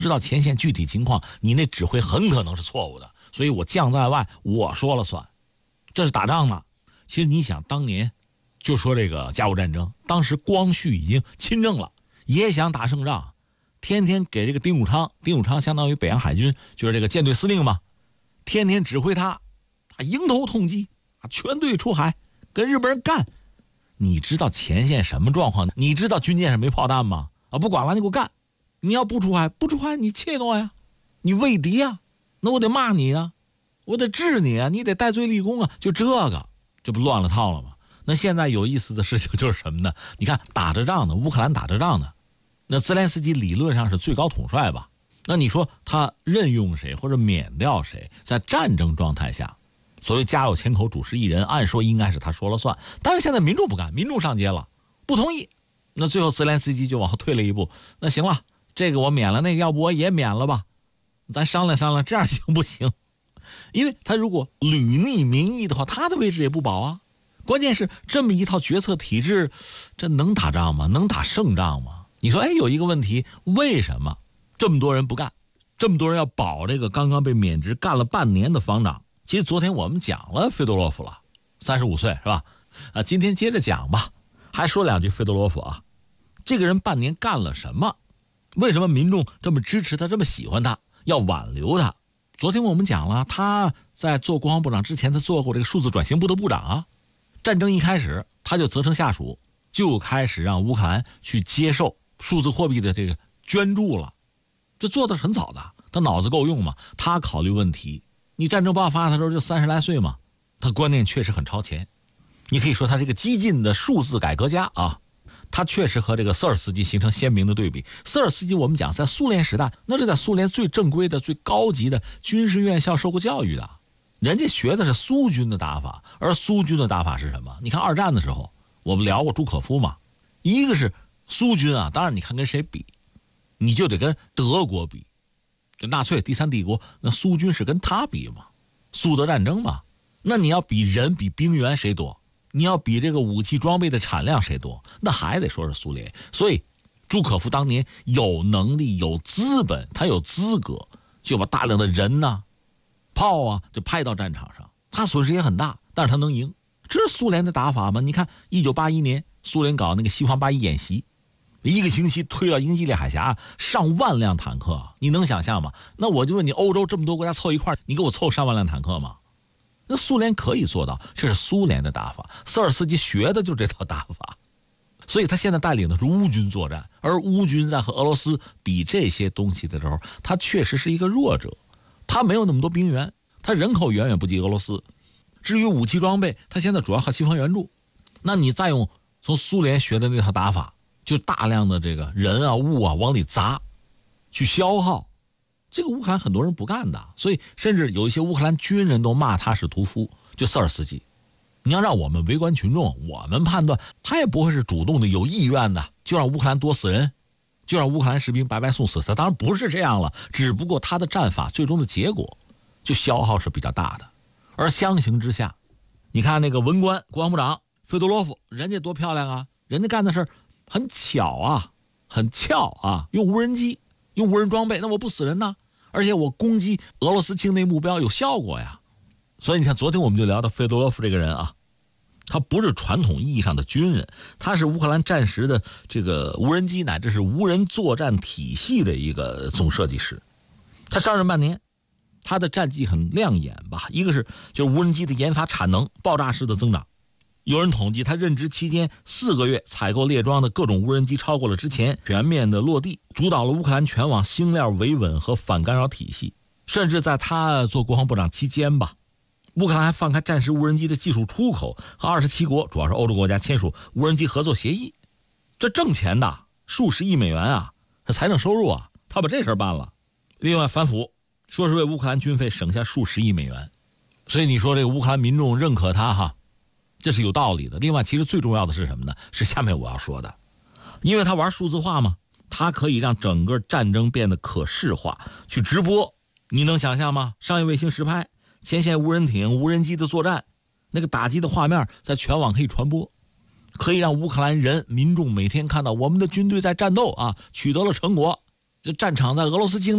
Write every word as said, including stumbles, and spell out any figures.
知道前线具体情况，你那指挥很可能是错误的，所以我将在外，我说了算。这是打仗呢。其实你想，当年就说这个甲午战争，当时光绪已经亲政了，也想打胜仗，天天给这个丁汝昌，丁汝昌相当于北洋海军，就是这个舰队司令嘛，天天指挥他，他迎头痛击，全队出海跟日本人干。你知道前线什么状况？你知道军舰上没炮弹吗？啊，不管了，你给我干！你要不出海，不出海你怯懦呀，你畏敌呀，那我得骂你啊，我得治你啊，你得戴罪立功啊，就这个，这不乱了套了吗？那现在有意思的事情就是什么呢？你看打着仗呢，乌克兰打着仗呢，那泽连斯基理论上是最高统帅吧？那你说他任用谁或者免掉谁，在战争状态下，所谓家有千口主事一人，按说应该是他说了算。但是现在民众不干，民众上街了，不同意。那最后泽连斯基就往后退了一步，那行了，这个我免了，那个要不我也免了吧，咱商量商量，这样行不行？因为他如果屡逆民意的话，他的位置也不保啊。关键是这么一套决策体制，这能打仗吗？能打胜仗吗？你说，哎，有一个问题，为什么这么多人不干，这么多人要保这个刚刚被免职干了半年的防长？其实昨天我们讲了费多洛夫了，三十五岁是吧？啊，今天接着讲吧，还说两句费多洛夫啊。这个人半年干了什么？为什么民众这么支持他，这么喜欢他，要挽留他？昨天我们讲了，他在做国防部长之前，他做过这个数字转型部的部长啊。战争一开始，他就责成下属，就开始让乌克兰去接受数字货币的这个捐助了。这做的很早的，他脑子够用嘛？他考虑问题。你战争爆发的时候就三十来岁嘛，他观念确实很超前。你可以说他是一个激进的数字改革家啊。他确实和这个瑟尔斯基形成鲜明的对比。瑟尔斯基我们讲在苏联时代，那是在苏联最正规的最高级的军事院校受过教育的，人家学的是苏军的打法。而苏军的打法是什么？你看二战的时候我们聊过朱可夫嘛，一个是苏军啊，当然你看跟谁比，你就得跟德国比，就纳粹第三帝国，那苏军是跟他比嘛，苏德战争嘛。那你要比人比兵员谁多，你要比这个武器装备的产量谁多，那还得说是苏联。所以朱可夫当年有能力有资本，他有资格就把大量的人呐、炮啊就派到战场上，他损失也很大，但是他能赢。这是苏联的打法吗？你看一九八一年苏联搞那个西方八一演习，一个星期推到英吉利海峡上万辆坦克，你能想象吗？那我就问你，欧洲这么多国家凑一块，你给我凑上万辆坦克吗？那苏联可以做到，这是苏联的打法。瑟尔斯基学的就是这套打法，所以他现在带领的是乌军作战，而乌军在和俄罗斯比这些东西的时候，他确实是一个弱者，他没有那么多兵员，他人口远远不及俄罗斯。至于武器装备，他现在主要靠西方援助。那你再用从苏联学的那套打法，就大量的这个人啊物啊往里砸，去消耗。这个乌克兰很多人不干的，所以甚至有一些乌克兰军人都骂他是屠夫，就瑟尔斯基。你要让我们围观群众，我们判断他也不会是主动的有意愿的，就让乌克兰多死人，就让乌克兰士兵白白送死。他当然不是这样了，只不过他的战法最终的结果就消耗是比较大的。而相形之下，你看那个文官国防部长费多洛夫，人家多漂亮啊，人家干的事很巧啊，很俏啊，用无人机用无人装备，那我不死人呢，而且我攻击俄罗斯境内目标有效果呀。所以你看昨天我们就聊到费多洛夫这个人啊，他不是传统意义上的军人，他是乌克兰战时的这个无人机乃至是无人作战体系的一个总设计师。他上任半年，他的战绩很亮眼吧，一个是就是无人机的研发产能爆炸式的增长。有人统计他任职期间四个月采购列装的各种无人机超过了之前，全面的落地，主导了乌克兰全网星链维稳和反干扰体系。甚至在他做国防部长期间吧，乌克兰还放开战时无人机的技术出口，和二十七国主要是欧洲国家签署无人机合作协议。这挣钱的数十亿美元啊，这财政收入啊，他把这事办了。另外反腐说是为乌克兰军费省下数十亿美元，所以你说这个乌克兰民众认可他哈，这是有道理的。另外其实最重要的是什么呢？是下面我要说的，因为他玩数字化嘛，他可以让整个战争变得可视化，去直播。你能想象吗？商业卫星实拍，前线无人艇无人机的作战，那个打击的画面在全网可以传播，可以让乌克兰人民众每天看到我们的军队在战斗啊，取得了成果，这战场在俄罗斯境内